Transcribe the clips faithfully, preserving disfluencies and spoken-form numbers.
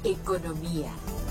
Economía.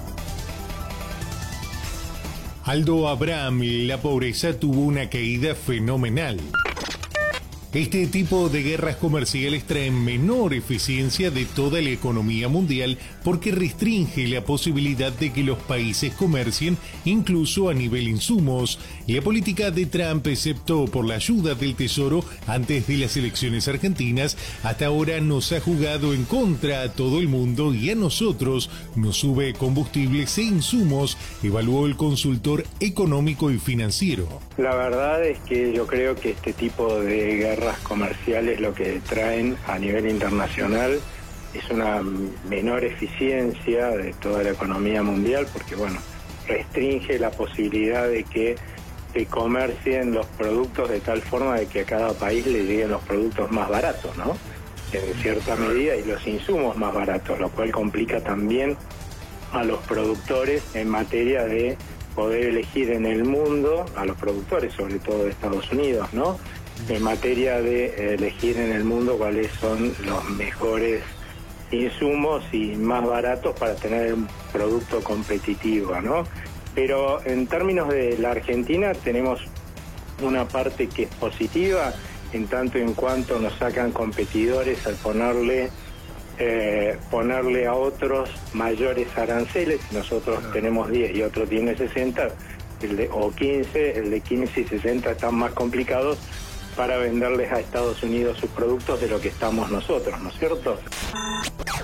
Aldo Abraham, la pobreza tuvo una caída fenomenal. Este tipo de guerras comerciales traen menor eficiencia de toda la economía mundial porque restringe la posibilidad de que los países comercien incluso a nivel insumos. La política de Trump, excepto por la ayuda del Tesoro antes de las elecciones argentinas, hasta ahora nos ha jugado en contra a todo el mundo y a nosotros nos sube combustibles e insumos, evaluó el consultor económico y financiero. La verdad es que yo creo que este tipo de guerras comerciales lo que traen a nivel internacional es una menor eficiencia de toda la economía mundial porque, bueno, restringe la posibilidad de que se comercien los productos de tal forma de que a cada país le lleguen los productos más baratos, ¿no? En cierta medida, y los insumos más baratos, lo cual complica también a los productores en materia de poder elegir en el mundo, a los productores sobre todo de Estados Unidos, ¿no? En materia de elegir en el mundo cuáles son los mejores insumos y más baratos para tener un producto competitivo, ¿no? Pero en términos de la Argentina tenemos una parte que es positiva, en tanto en cuanto nos sacan competidores al ponerle eh, ponerle a otros mayores aranceles. Nosotros tenemos diez y otro tiene sesenta, el de, o quince, el de quince y sesenta están más complicados para venderles a Estados Unidos sus productos de lo que estamos nosotros, ¿no es cierto?